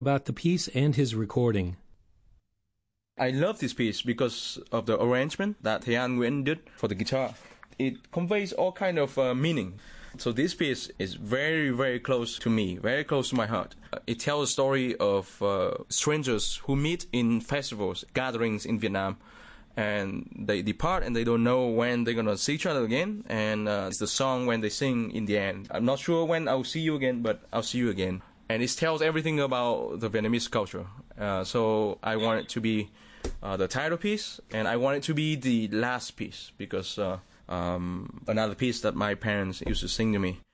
about the piece and his recording. I love this piece because of the arrangement that Thian Nguyen did for the guitar. It conveys all kind of meaning. So this piece is very, very close to me, very close to my heart. It tells a story of strangers who meet in festivals, gatherings in Vietnam, and they depart and they don't know when they're gonna see each other again. And it's the song when they sing in the end. I'm not sure when I'll see you again, but I'll see you again. And it tells everything about the Vietnamese culture. So I want it to be the title piece, and I want it to be the last piece because another piece that my parents used to sing to me.